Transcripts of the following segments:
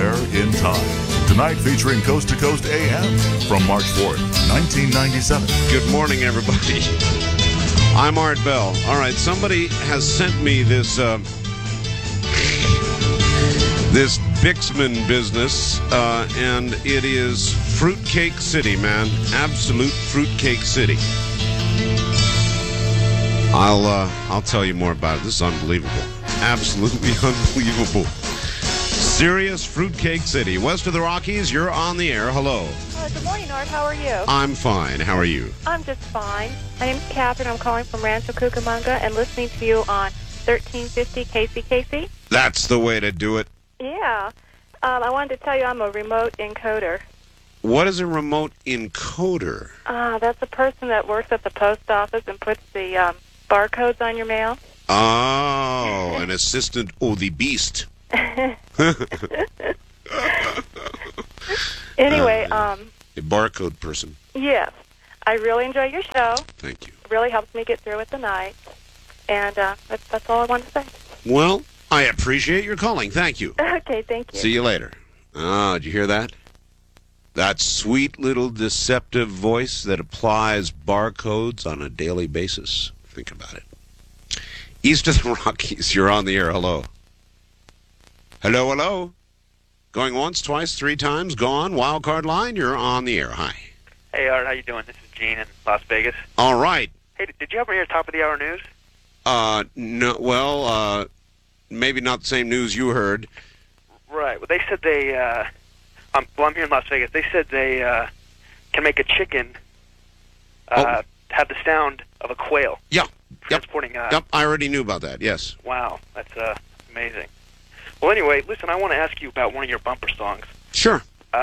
there in time. Tonight featuring Coast to Coast AM from March 4th, 1997. Good morning, everybody. I'm Art Bell. All right, somebody has sent me this this Bixman business, and it is Fruitcake City, man. Absolute Fruitcake City. I'll tell you more about it. This is unbelievable. Absolutely unbelievable. Serious Fruitcake City. West of the Rockies, you're on the air. Hello. Good morning, Art. How are you? I'm fine. How are you? I'm just fine. My name's Catherine. I'm calling from Rancho Cucamonga and listening to you on 1350 KCKC. That's the way to do it. Yeah. I wanted to tell you I'm a remote encoder. What is a remote encoder? That's a person that works at the post office and puts the barcodes on your mail. Oh, an assistant. Oh, the beast. Anyway, a barcode person. yes. I really enjoy your show. Thank you. It really helps me get through with the night. And that's all I wanted to say. Well, I appreciate your calling. Thank you. Okay, thank you. See you later. Did you hear that? That sweet little deceptive voice that applies barcodes on a daily basis. Think about it. East of the Rockies, you're on the air. Hello. Hello, hello. Going once, twice, three times, gone. Wildcard line, you're on the air. Hi. Hey, Art, how you doing? This is Gene in Las Vegas. All right. Hey, did you happen to hear top of the hour news? No. Well, maybe not the same news you heard. Right. Well, they said they. I'm here in Las Vegas. They said they can make a chicken have the sound of a quail. Yeah. Transporting. Yep. I already knew about that. Yes. Wow, that's amazing. Well, anyway, listen. I want to ask you about one of your bumper songs. Sure.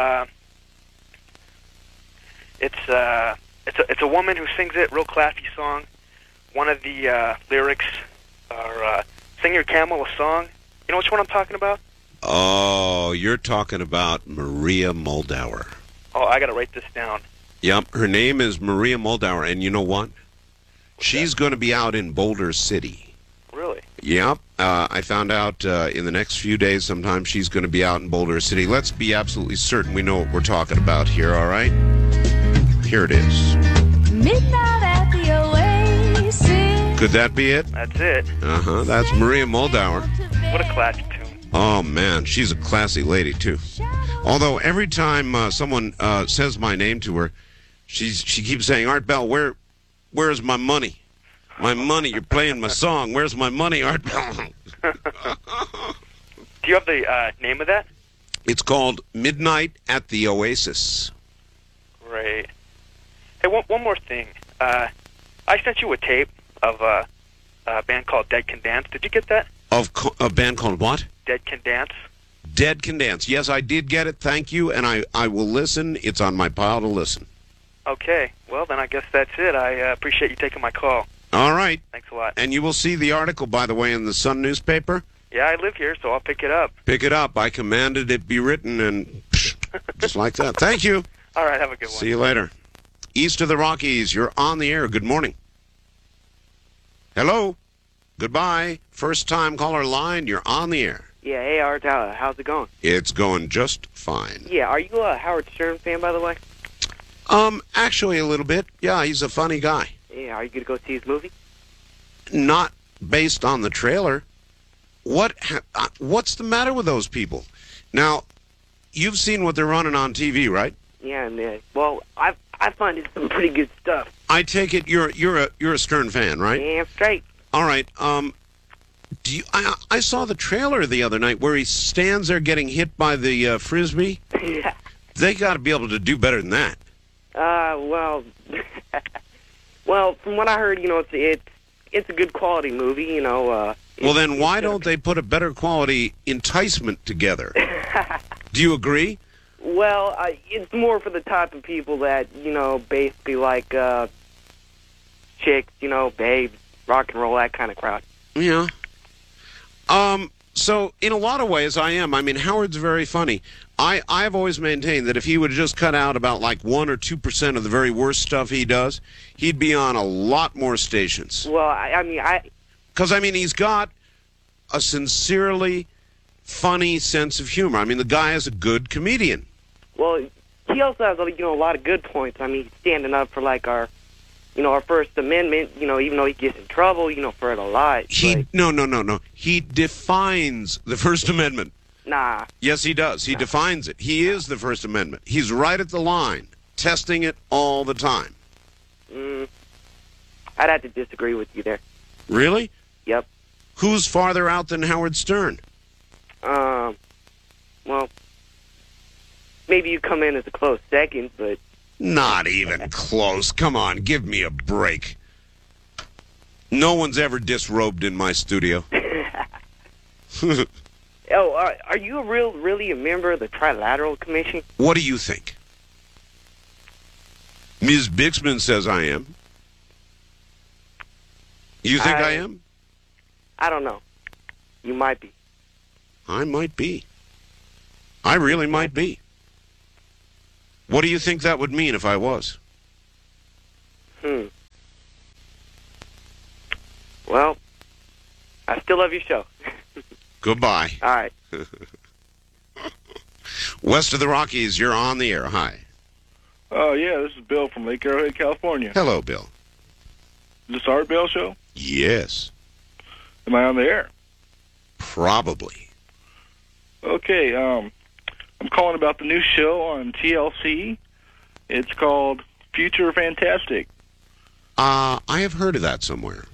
It's a woman who sings it. Real classy song. One of the lyrics are "Sing your camel a song." You know which one I'm talking about? Oh, you're talking about Maria Moldauer. Oh, I got to write this down. Yep, her name is Maria Moldauer, and you know what? She's going to be out in Boulder City. Really? Yep, I found out in the next few days sometime she's going to be out in Boulder City. Let's be absolutely certain we know what we're talking about here, all right? Here it is. Midnight at the Oasis. Could that be it? That's it. Uh-huh, that's Maria Moldauer. What a classic tune. Oh, man, she's a classy lady, too. Although every time someone says my name to her, she keeps saying, Art Bell, where's my money? My money, you're playing my song. Where's my money, Art Bell? Do you have the name of that? It's called Midnight at the Oasis. Great. Hey, one more thing. I sent you a tape of a band called Dead Can Dance. Did you get that? Of a band called what? Dead Can Dance. Dead Can Dance. Yes, I did get it. Thank you, and I will listen. It's on my pile to listen. Okay. Well, then I guess that's it. I appreciate you taking my call. All right. Thanks a lot. And you will see the article, by the way, in the Sun newspaper. Yeah, I live here, so I'll pick it up. Pick it up. I commanded it be written, and just like that. Thank you. All right, have a good one. See you later. East of the Rockies, you're on the air. Good morning. Hello. Goodbye. First-time caller line, you're on the air. Yeah, hey, Art, how's it going? It's going just fine. Yeah, are you a Howard Stern fan, by the way? Actually a little bit. Yeah, he's a funny guy. Yeah, are you going to go see his movie? Not based on the trailer. What's the matter with those people? Now, you've seen what they're running on TV, right? Yeah, and well, I find it some pretty good stuff. I take it you're a Stern fan, right? Yeah, straight. All right. I saw the trailer the other night where he stands there getting hit by the frisbee. Yeah. They got to be able to do better than that. Well, well, from what I heard, you know, it's a good quality movie, you know. Well, then why don't they put a better quality enticement together? Do you agree? Well, it's more for the type of people that, you know, basically like chicks, you know, babes, rock and roll, that kind of crowd. Yeah. So in a lot of ways, I am. I mean, Howard's very funny. I've always maintained that if he would have just cut out about like 1 or 2% of the very worst stuff he does, he'd be on a lot more stations. Well, I mean, Because, I mean, he's got a sincerely funny sense of humor. I mean, the guy is a good comedian. Well, he also has, a lot of good points. I mean, he's standing up for, like, our First Amendment, even though he gets in trouble, for it a lot. No. He defines the First Amendment. Nah. Yes, he does. He defines it. He is the First Amendment. He's right at the line, testing it all the time. I'd have to disagree with you there. Really? Yep. Who's farther out than Howard Stern? Well, maybe you come in as a close second, but... Not even close. Come on, give me a break. No one's ever disrobed in my studio. Are you really a member of the Trilateral Commission? What do you think? Ms. Bixman says I am. You think I am? I don't know. You might be. I might be. I really might be. What do you think that would mean if I was? Well, I still love your show. Goodbye. All right. West of the Rockies, you're on the air. Hi. Oh, yeah, this is Bill from Lake Arrowhead, California. Hello, Bill. Is this Art Bell show? Yes. Am I on the air? Probably. Okay, I'm calling about the new show on TLC. It's called Future Fantastic. I have heard of that somewhere.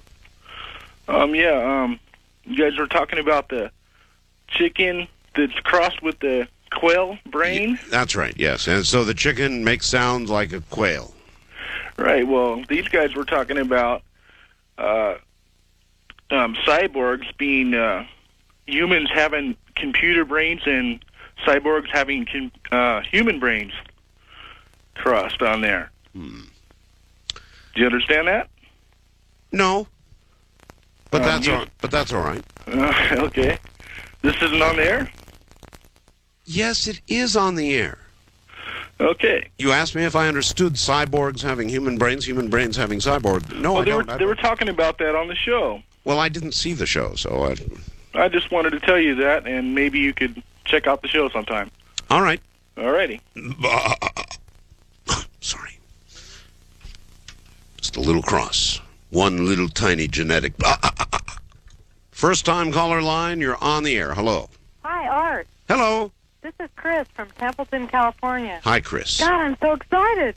You guys were talking about the chicken that's crossed with the quail brain? That's right, yes. And so the chicken makes sounds like a quail. Right, well, these guys were talking about cyborgs being humans having computer brains and cyborgs having human brains crossed on there. Do you understand that? No. But that's all right. Okay. This isn't on the air? Yes, it is on the air. Okay. You asked me if I understood cyborgs having human brains having cyborgs. No, well, I don't. They were talking about that on the show. Well, I didn't see the show, so I just wanted to tell you that, and maybe you could check out the show sometime. All right. All righty. Sorry. Just a little cross. One little tiny genetic. First time caller line, you're on the air. Hello. Hi, Art. Hello. This is Chris from Templeton, California. Hi, Chris. God, I'm so excited.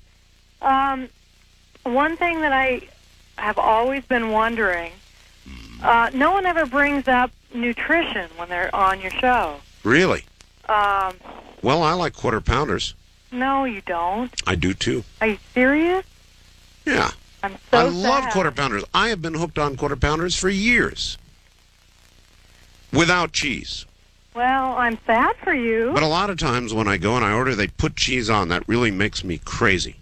One thing that I have always been wondering, no one ever brings up nutrition when they're on your show. Really? Well, I like quarter pounders. No, you don't. I do, too. Are you serious? Yeah. I'm so I love sad. quarter pounders. I have been hooked on quarter pounders for years. Without cheese. Well, I'm sad for you. But a lot of times when I go and I order, they put cheese on. That really makes me crazy.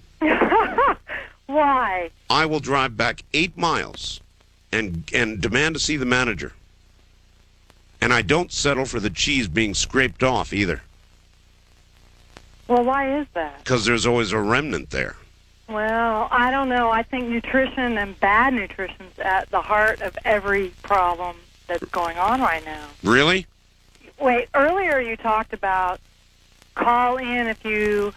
Why? I will drive back 8 miles and demand to see the manager. And I don't settle for the cheese being scraped off either. Well, why is that? Because there's always a remnant there. Well, I don't know. I think nutrition and bad nutrition's at the heart of every problem that's going on right now. Really? Wait, earlier you talked about call in if you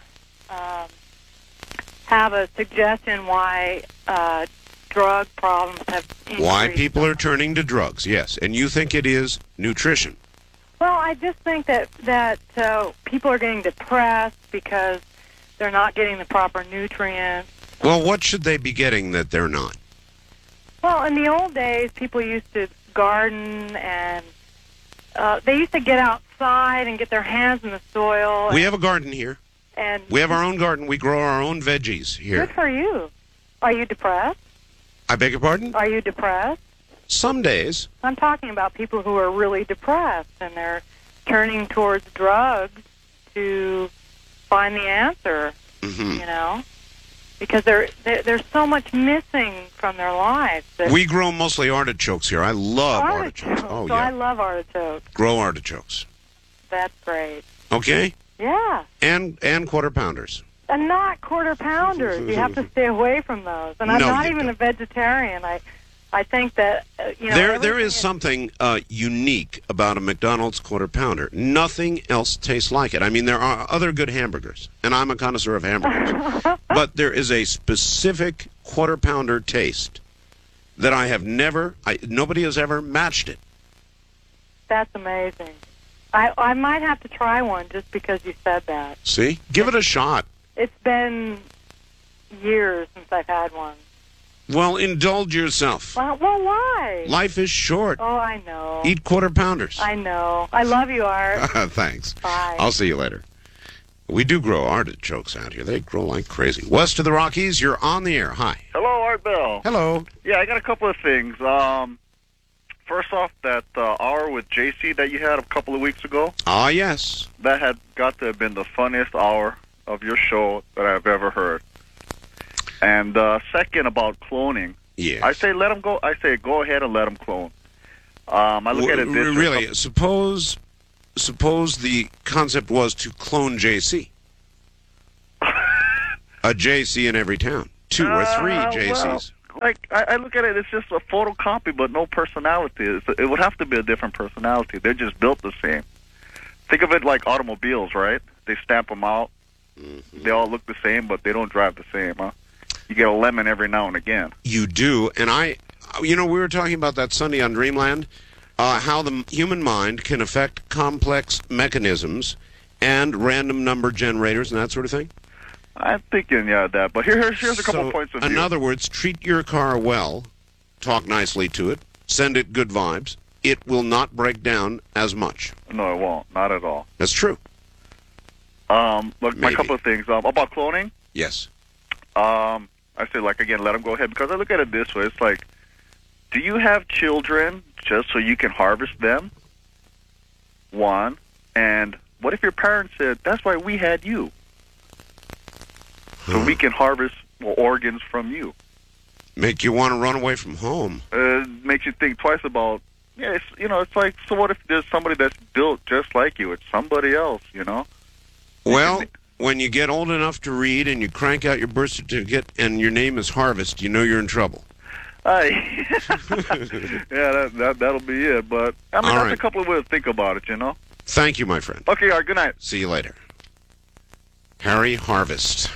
have a suggestion why drug problems have increased. Why people are turning to drugs, yes. And you think it is nutrition. Well, I just think that people are getting depressed because they're not getting the proper nutrients. Well, what should they be getting that they're not? Well, in the old days, people used to garden and they used to get outside and get their hands in the soil. We have a garden here. And We have our own garden. We grow our own veggies here. Good for you. Are you depressed? I beg your pardon? Are you depressed? Some days. I'm talking about people who are really depressed and they're turning towards drugs to find the answer, you know, because there's so much missing from their lives. We grow mostly artichokes here. I love artichokes. Oh, so yeah. I love artichokes. Grow artichokes. That's great. Okay? Yeah. And quarter pounders. And not quarter pounders. You have to stay away from those. And I'm No, not you even don't. a vegetarian. I I think that, There everything is something unique about a McDonald's Quarter Pounder. Nothing else tastes like it. I mean, there are other good hamburgers, and I'm a connoisseur of hamburgers. But there is a specific Quarter Pounder taste that nobody has ever matched it. That's amazing. I might have to try one just because you said that. See? Give it a shot. It's been years since I've had one. Well, indulge yourself. Well, why? Life is short. Oh, I know. Eat Quarter Pounders. I know. I love you, Art. Thanks. Bye. I'll see you later. We do grow artichokes out here. They grow like crazy. West of the Rockies, you're on the air. Hi. Hello, Art Bell. Hello. Yeah, I got a couple of things. First off, that hour with JC that you had a couple of weeks ago, Ah, yes. that had got to have been the funniest hour of your show that I've ever heard. And second, about cloning. Yes. I say let them go. I say go ahead and let them clone. I look at it this way. Really, suppose the concept was to clone JC. A JC in every town. 2 or 3 JCs. Like I look at it, it's just a photocopy, but no personality. It would have to be a different personality. They're just built the same. Think of it like automobiles, right? They stamp them out. Mm-hmm. They all look the same, but they don't drive the same, huh? You get a lemon every now and again. You do, and we were talking about that Sunday on Dreamland, how the human mind can affect complex mechanisms and random number generators and that sort of thing. I'm thinking, that. But here's a couple points of view. In other words, treat your car well, talk nicely to it, send it good vibes. It will not break down as much. No, it won't. Not at all. That's true. Look, my couple of things. About cloning, Yes. I say, again, let them go ahead. Because I look at it this way. It's like, do you have children just so you can harvest them? One. And what if your parents said, that's why we had you? So we can harvest organs from you. Make you want to run away from home. Makes you think twice about, it's like, so what if there's somebody that's built just like you? It's somebody else, Well, when you get old enough to read and you crank out your birth certificate and your name is Harvest, you know you're in trouble. Yeah, that'll be it. But, that's a couple of ways to think about it, Thank you, my friend. Okay, all right, good night. See you later. Harry Harvest.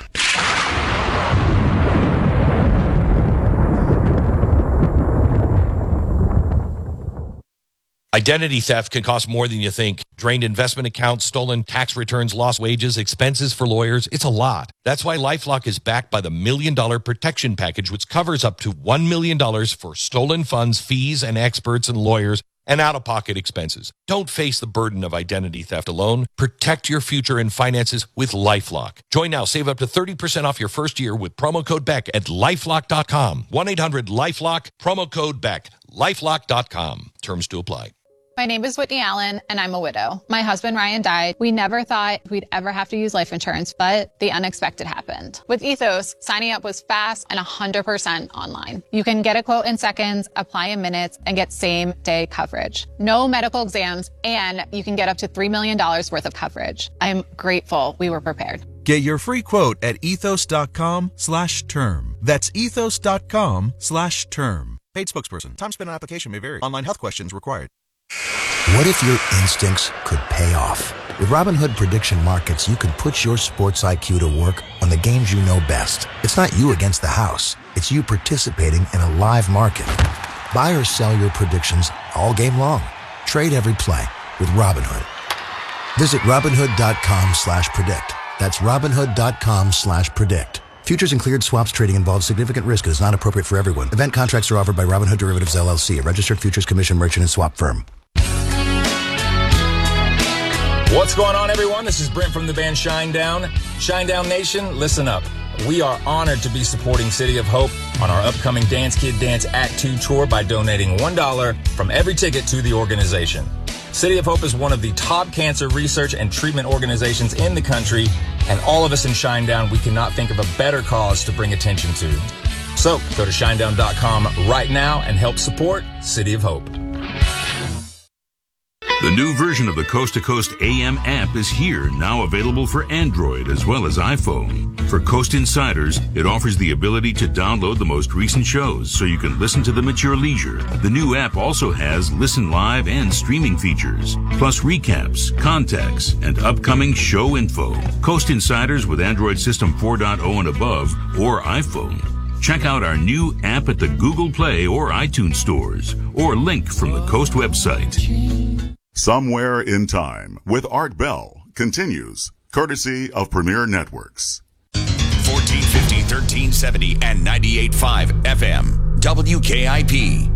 Identity theft can cost more than you think. Drained investment accounts, stolen tax returns, lost wages, expenses for lawyers. It's a lot. That's why LifeLock is backed by the $1 Million Protection Package, which covers up to $1 million for stolen funds, fees, and experts and lawyers, and out-of-pocket expenses. Don't face the burden of identity theft alone. Protect your future and finances with LifeLock. Join now. Save up to 30% off your first year with promo code BECK at LifeLock.com. 1-800-LifeLock, promo code BECK. LifeLock.com. Terms to apply. My name is Whitney Allen, and I'm a widow. My husband, Ryan, died. We never thought we'd ever have to use life insurance, but the unexpected happened. With Ethos, signing up was fast and 100% online. You can get a quote in seconds, apply in minutes, and get same-day coverage. No medical exams, and you can get up to $3 million worth of coverage. I'm grateful we were prepared. Get your free quote at ethos.com/term. That's ethos.com/term. Paid spokesperson. Time spent on application may vary. Online health questions required. What if your instincts could pay off? With Robinhood Prediction Markets, you can put your sports IQ to work on the games you know best. It's not you against the house. It's you participating in a live market. Buy or sell your predictions all game long. Trade every play with Robinhood. Visit Robinhood.com/predict. That's Robinhood.com/predict. Futures and cleared swaps trading involves significant risk and is not appropriate for everyone. Event contracts are offered by Robinhood Derivatives LLC, a registered futures commission merchant and swap firm. What's going on, everyone? This is Brent from the band Shinedown. Shinedown Nation, listen up. We are honored to be supporting City of Hope on our upcoming Dance Kid Dance Act 2 tour by donating $1 from every ticket to the organization. City of Hope is one of the top cancer research and treatment organizations in the country, and all of us in Shinedown, we cannot think of a better cause to bring attention to. So go to shinedown.com right now and help support City of Hope. The new version of the Coast to Coast AM app is here, now available for Android as well as iPhone. For Coast Insiders, it offers the ability to download the most recent shows so you can listen to them at your leisure. The new app also has listen live and streaming features, plus recaps, contacts, and upcoming show info. Coast Insiders with Android System 4.0 and above or iPhone. Check out our new app at the Google Play or iTunes stores, or link from the Coast website. Somewhere in Time with Art Bell continues, courtesy of Premier Networks. 1450, 1370, and 98.5 FM. WKIP.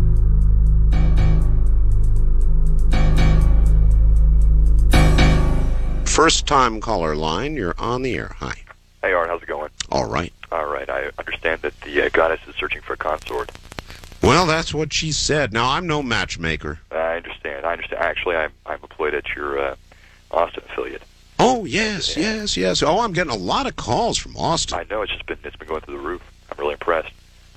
First time caller line, you're on the air. Hi. Hey, Art, how's it going? All right. All right, I understand that the goddess is searching for a consort. Well, that's what she said. Now, I'm no matchmaker. I understand. Actually, I'm employed at your Austin affiliate. Oh, yes. Oh, I'm getting a lot of calls from Austin. I know, it's been going through the roof. I'm really impressed.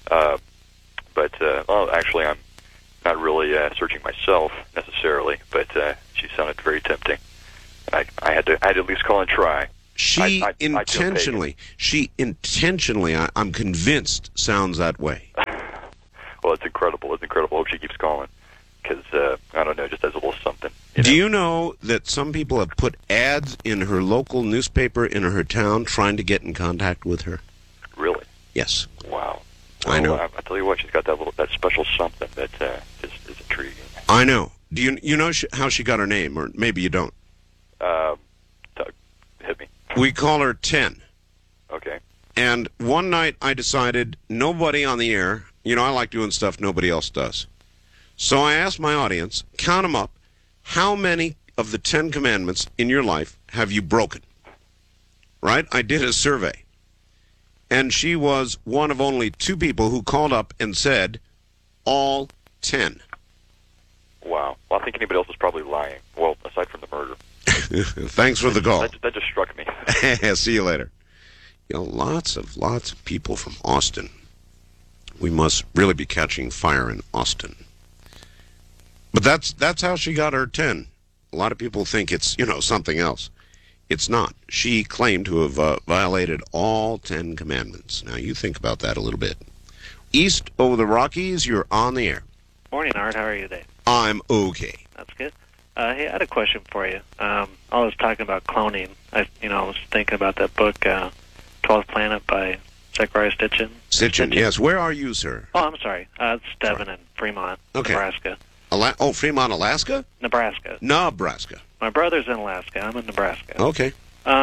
Actually, I'm not really searching myself necessarily, but she sounded very tempting. And I had to at least call and try. She intentionally, I'm convinced, sounds that way. Well, it's incredible. I hope she keeps calling. Because, I don't know, just as a little something. Do you know that some people have put ads in her local newspaper in her town trying to get in contact with her? Really? Yes. Wow. I know. I tell you what, she's got that special something that is intriguing. I know. Do you know how she got her name, or maybe you don't? Doug, hit me. We call her 10. Okay. And one night I decided nobody on the air, I like doing stuff nobody else does. So I asked my audience, count them up, how many of the 10 commandments in your life have you broken? Right? I did a survey. And she was one of only 2 people who called up and said, all 10. Wow. Well, I think anybody else is probably lying. Well, aside from the murder. Thanks for the call. That just struck me. See you later. Lots of people from Austin. We must really be catching fire in Austin. But that's how she got her 10. A lot of people think it's, something else. It's not. She claimed to have violated all 10 commandments. Now, you think about that a little bit. East over the Rockies, you're on the air. Morning, Art. How are you today? I'm okay. That's good. Hey, I had a question for you. I was talking about cloning. I was thinking about that book, 12th Planet by Zechariah Sitchin. Sitchin, yes. Where are you, sir? Oh, I'm sorry. It's Devin in Fremont, Nebraska. Fremont, Alaska? Nebraska. My brother's in Alaska. I'm in Nebraska. Okay.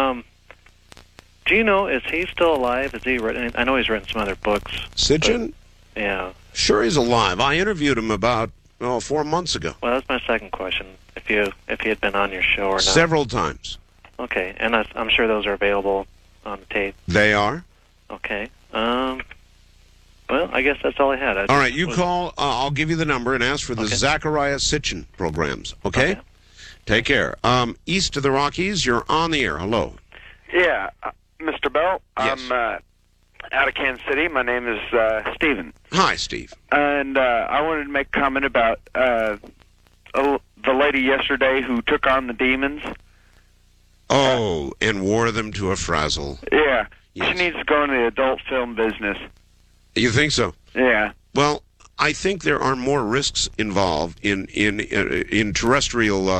Do you know, is he still alive? Has he written? I know he's written some other books. Sitchin? Yeah. Sure, he's alive. I interviewed him about 4 months ago. Well, that's my second question. If he had been on your show or not. Several times. Okay, and I'm sure those are available on the tape. They are. Okay. Well, I guess that's all I had. All right, you call. I'll give you the number and ask for the Zechariah Sitchin programs. Okay? Take care. East of the Rockies, you're on the air. Hello. Yeah, Mr. Bell. Yes. I'm out of Kansas City. My name is Stephen. Hi, Steve. And I wanted to make a comment about the lady yesterday who took on the demons. Oh, and wore them to a frazzle. Yeah. Yes. She needs to go into the adult film business. You think so? Yeah. Well, I think there are more risks involved in terrestrial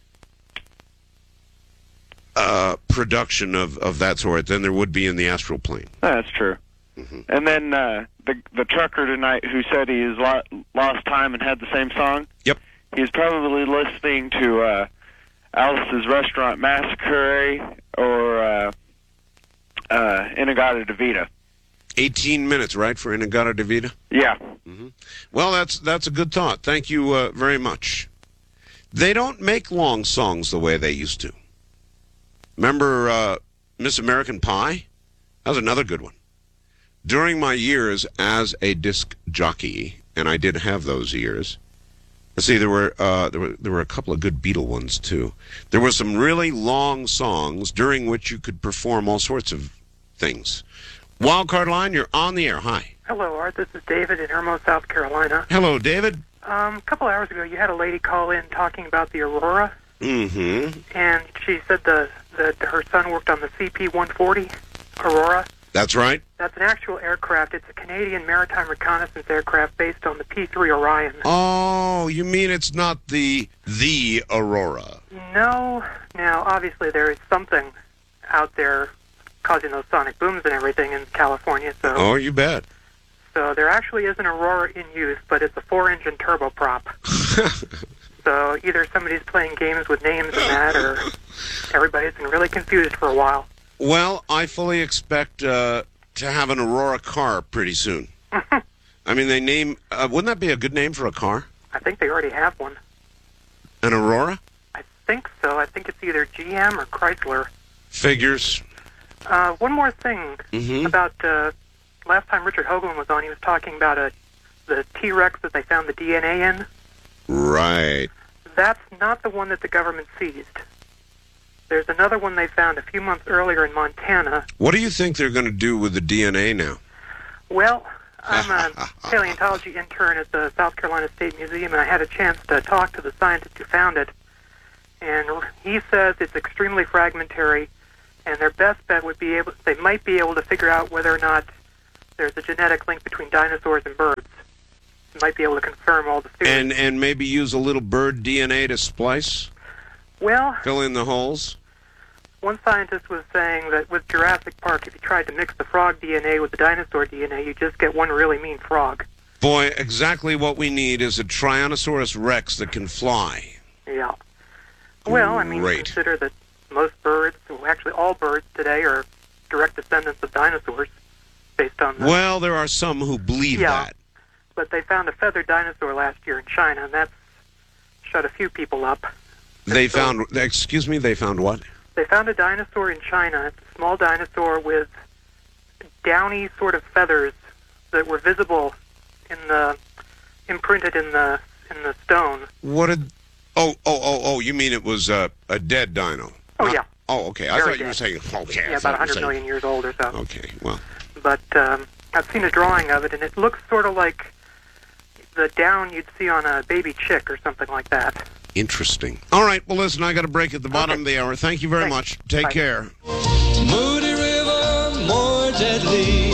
production of that sort than there would be in the astral plane. That's true. Mm-hmm. And then the trucker tonight who said he has lost time and had the same song. Yep. He's probably listening to Alice's Restaurant Massacre or Inagata Devita. 18 minutes, right, for Inagata Devita? Yeah. Mm-hmm. Well, that's a good thought. Thank you very much. They don't make long songs the way they used to. Remember Miss American Pie? That was another good one. During my years as a disc jockey, and I did have those years. Let's see, there were a couple of good Beatle ones too. There were some really long songs during which you could perform all sorts of things. Wildcard line, you're on the air. Hi. Hello, Art. This is David in Irmo, South Carolina. Hello, David. A couple hours ago, you had a lady call in talking about the Aurora, Mm-hmm. and she said that her son worked on the CP-140 Aurora. That's right. That's an actual aircraft. It's a Canadian maritime reconnaissance aircraft based on the P-3 Orion. Oh, you mean it's not the Aurora? No. Now, obviously, there is something out there causing those sonic booms and everything in California. So, Oh, you bet. so there actually is an Aurora in use, but it's a 4-engine turboprop. So either somebody's playing games with names and that, or everybody's been really confused for a while. Well, I fully expect to have an Aurora car pretty soon. I mean, they name... wouldn't that be a good name for a car? I think they already have one. An Aurora? I think so. I think it's either GM or Chrysler. Figures. One more thing about last time Richard Hoagland was on, he was talking about the T-Rex that they found the DNA in. Right. That's not the one that the government seized. There's another one they found a few months earlier in Montana. What do you think they're going to do with the DNA now? Well, I'm a paleontology intern at the South Carolina State Museum, and I had a chance to talk to the scientist who found it. And he says it's extremely fragmentary, and their best bet would be they might be able to figure out whether or not there's a genetic link between dinosaurs and birds. They might be able to confirm all the theories. And maybe use a little bird DNA to splice? Well, Fill in the holes? one scientist was saying that with Jurassic Park, if you tried to mix the frog DNA with the dinosaur DNA, you just get one really mean frog. Boy, exactly what we need is a Tyrannosaurus Rex that can fly. Yeah. Well, I mean, Great. consider that most birds, well, actually all birds today, are direct descendants of dinosaurs, based on the... Well, there are some who believe that. But they found a feathered dinosaur last year in China, and that's shut a few people up. They found... Excuse me, they found what? They found a dinosaur in China. It's a small dinosaur with downy sort of feathers that were visible in the... imprinted in the stone. What did... Oh, you mean it was a dead dino? Oh, yeah. Oh, okay. I Very thought you were dead. saying... Okay. I Yeah, thought about you were 100 million years old or so. Okay, well... But I've seen a drawing of it, and it looks sort of like the down you'd see on a baby chick or something like that. Interesting. All right, well, listen, I got a break at the bottom of the hour. Thank you very much. Take care. Moody River, more deadly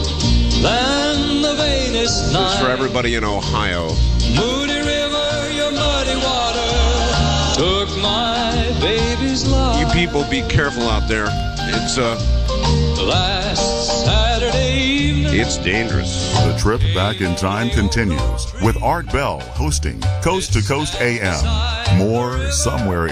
than the vainest This night. is for everybody in Ohio. Moody River, your muddy water took my baby's life. You people be careful out there. It's Last Saturday evening. it's dangerous. The trip back in time continues with Art Bell hosting Coast to Coast AM. More somewhere